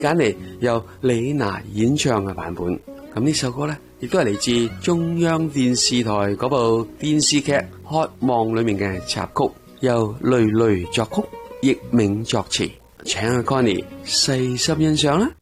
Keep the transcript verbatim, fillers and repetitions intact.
揀嚟由李娜演唱嘅版本。咁呢首歌呢，亦都係嚟自中央電視台嗰部電視劇《渴望》裏面嘅插曲，由雷雷作曲，葉銘作詞，請阿 Connie 細心欣賞啦。